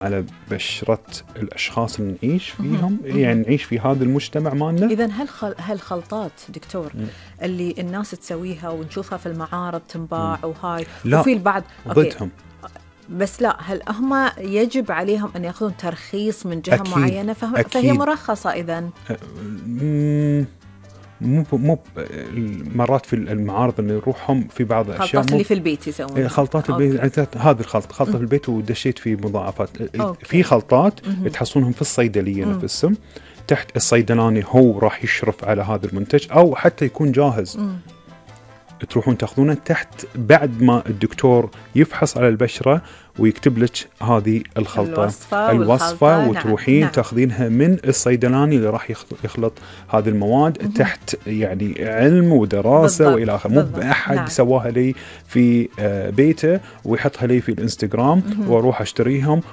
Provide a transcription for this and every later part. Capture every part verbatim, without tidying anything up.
على بشرة الأشخاص اللي نعيش فيهم، يعني نعيش في هذا المجتمع مالنا. إذن هالخل... هالخلطات دكتور مم. اللي الناس تسويها ونشوفها في المعارض تنباع مم. وهاي وفي البعض ضدهم، بس لا، هل هم يجب عليهم أن يأخذون ترخيص من جهة أكيد. معينة؟ فهم... فهي مرخصة إذن؟ مم. مو مو مرات في المعارض اللي نروحهم في بعض الاشياء خلطات اللي في البيت يسوون خلطات البيت، هذه الخلطه خلطه في البيت ودشيت في مضاعفات. أوكي. في خلطات تحصلونهم في الصيدليه نفسهم، تحت الصيدلاني هو راح يشرف على هذا المنتج، او حتى يكون جاهز مم. تروحون تاخذونه تحت بعد ما الدكتور يفحص على البشره ويكتب لك هذه الخلطة الوصفة, الوصفة وتروحين نعم. تاخذينها من الصيدلاني اللي راح يخلط هذه المواد مم. تحت يعني علم ودراسة وإلى آخره. مو أحد نعم. سواها لي في بيته ويحطها لي في الانستغرام مم. واروح اشتريهم،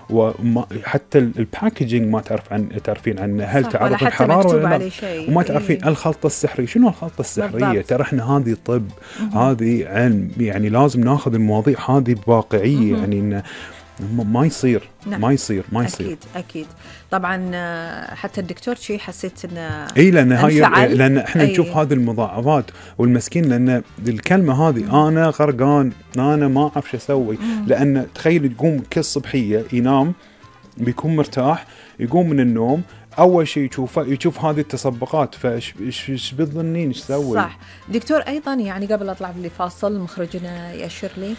وحتى الباكجينج ما تعرف عن تعرفين عنه، هل تعرض الحرارة ولا لا، وما تعرفين إيه؟ الخلطة السحرية شنو الخلطة السحرية؟ ترى احنا هذه طب مم. هذه علم، يعني لازم ناخذ المواضيع هذه بواقعية مم. يعني إن ما يصير نعم. ما يصير ما يصير اكيد اكيد طبعا. حتى الدكتور شيء حسيت انه اي لان هاي لان احنا أي. نشوف هذه المضاعفات والمسكين، لان الكلمه هذه مم. انا غرقان، انا ما اعرف شو اسوي. مم. لان تخيل تقوم كل صبحيه ينام بيكون مرتاح، يقوم من النوم اول شيء يشوفه يشوف هذه التسبقات، فايش ايش بتظنين ايش تسوي؟ صح دكتور. ايضا يعني قبل اطلع لي فاصل مخرجنا يأشر لي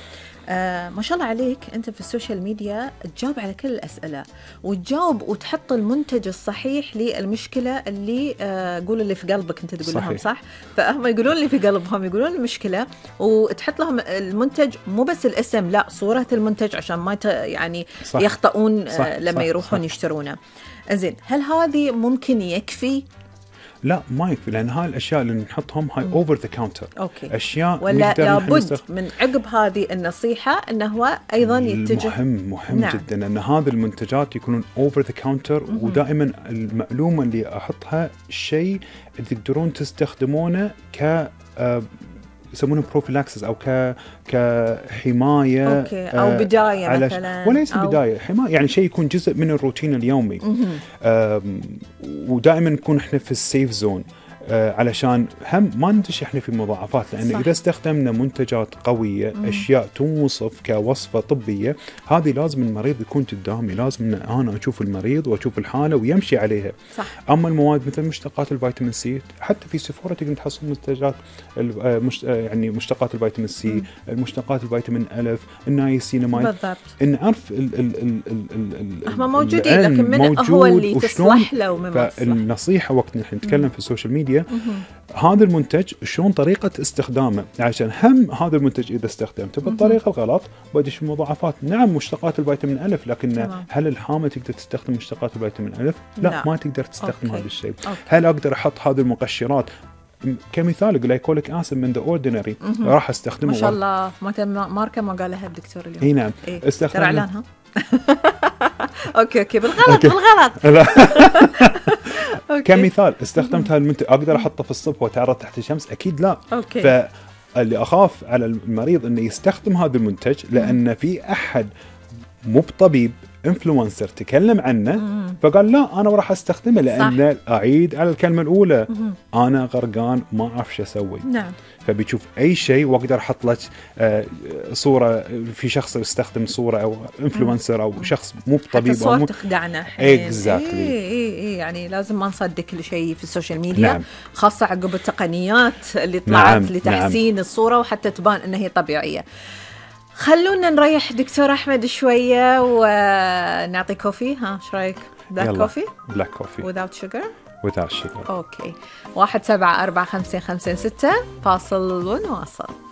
آه ما شاء الله عليك، أنت في السوشيال ميديا تجاوب على كل الأسئلة وتجاوب وتحط المنتج الصحيح للمشكلة اللي آه قول اللي في قلبك أنت تقول لهم صح، فهم يقولون اللي في قلبهم، يقولون المشكلة وتحط لهم المنتج، مو بس الاسم لا صورة المنتج عشان ما يعني صح. يخطئون آه صح. لما صح. يروحون صح. يشترونه. زين، هل هذه ممكن يكفي؟ لا ما يكفي، لأن هاي الأشياء اللي نحطهم هاي أوفر ذا كاونتر، أشياء ولا لابد من عقب هذه النصيحة أنه هو أيضا يتجه. مهم مهم نعم. جدا أن هذه المنتجات يكونون أوفر ذا كاونتر، ودائما المعلومة اللي أحطها شيء تقدرون تستخدمونه ك يسمونه بروفيلاكسس او ك كحمايه أوكي. او بدايه على مثلا، وليس أو بدايه حمايه، يعني شيء يكون جزء من الروتين اليومي. ودائما نكون احنا في السيف زون آه علشان هم ما ندش احنا في مضاعفات، لأن صح. إذا استخدمنا منتجات قوية مم. أشياء توصف كوصفة طبية، هذه لازم المريض يكون قدامي، لازم إن أنا أشوف المريض وأشوف الحالة ويمشي عليها. صح. أما المواد مثل مشتقات الفيتامين سي، حتى في سيفورا تقدر تحصل منتجات مش يعني مشتقات الفيتامين سي، مشتقات الفيتامين ألف، النايسيناميد، بالضبط. نعرف ال ال ال ال ال هم موجودين، لكن من هو اللي تصلح له ومن ما تصلح. فالنصيحة وقت نحن نتكلم في السوشيال ميديا هذا المنتج شلون طريقة استخدامه، عشان هم هذا المنتج إذا استخدمته بالطريقة الغلط بدش مضاعفات. نعم مشتقات الفيتامين ألف، لكن تمام. هل الحامة تقدر تستخدم مشتقات الفيتامين ألف؟ لا, لا. ما تقدر تستخدم هذا الشيء. هل أقدر أحط هذه المقشرات كمثال جلايكوليك آسيد من ذا اوردينري راح استخدمه؟ ما شاء الله ماركة ما قالها الدكتور اليوم. اي نعم إيه؟ استخدم اعلانها. اوكي اوكي بالغلط أوكي. بالغلط كمثال استخدمت هالمنتج، اقدر احطه في الصبح وتعرض تحت الشمس؟ اكيد لا. أوكي. فاللي اخاف على المريض انه يستخدم هذا المنتج، لان في احد مو بطبيب انفلونسر تكلم عنه مم. فقال لا انا راح استخدمه، لان صح. اعيد على الكلمه الاولى مم. انا غرقان ما اعرف شو اسوي. نعم. فبيشوف اي شيء واقدر احط لك آه صوره في شخص يستخدم صوره او انفلونسر او شخص مو بطبيب، حتى صور تخدعنا اكزاكتلي. اي اي يعني لازم ما نصدق كل شيء في السوشيال ميديا. نعم. خاصه عقب التقنيات اللي طلعت نعم. لتحسين نعم. الصوره وحتى تبان انها هي طبيعيه. خلونا نريح دكتور أحمد شوية ونعطي كوفي. ها ايش رايك؟ بلاك كوفي؟ بلاك كوفي without sugar؟ without sugar. اوكي. واحد سبعة أربعة خمسة خمسة ستة فاصل ونواصل.